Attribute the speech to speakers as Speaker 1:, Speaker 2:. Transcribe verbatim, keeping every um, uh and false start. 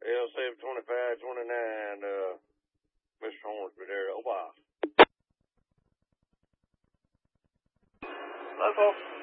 Speaker 1: L seven twenty-five twenty-nine, uh, Mister Hornsby there. Oh, wow.
Speaker 2: Hello, folks.